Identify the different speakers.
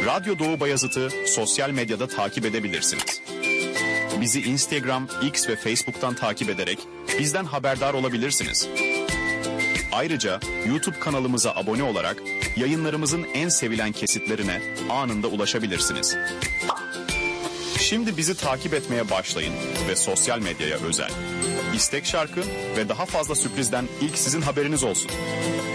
Speaker 1: Radyo Doğu Bayazıt'ı sosyal medyada takip edebilirsiniz. Bizi Instagram, X ve Facebook'tan takip ederek bizden haberdar olabilirsiniz. Ayrıca YouTube kanalımıza abone olarak yayınlarımızın en sevilen kesitlerine anında ulaşabilirsiniz. Şimdi bizi takip etmeye başlayın ve sosyal medyaya özel, istek şarkı ve daha fazla sürprizden ilk sizin haberiniz olsun.